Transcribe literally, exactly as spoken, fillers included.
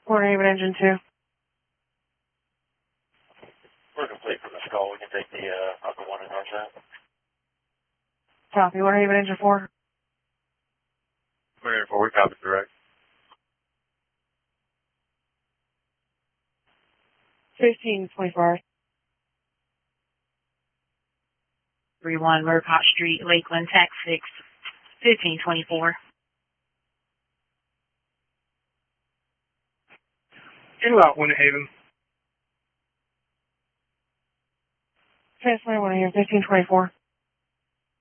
Port Haven Engine two. We're complete for this call. We can take the uh, upper one and north side. Copy. Port Haven Engine four. We're here for we copy direct. Fifteen twenty-four. three one Murcott Street, Lakeland, Texas, fifteen twenty-four. Inbound Winter Haven. Transfer one here, fifteen twenty-four.